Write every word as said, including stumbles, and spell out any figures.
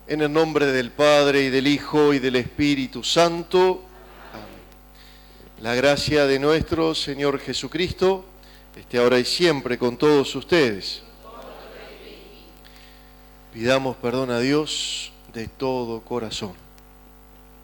En el nombre del Padre, y del Hijo, y del Espíritu Santo. Amén. La gracia de nuestro Señor Jesucristo esté ahora y siempre con todos ustedes. Pidamos perdón a Dios de todo corazón.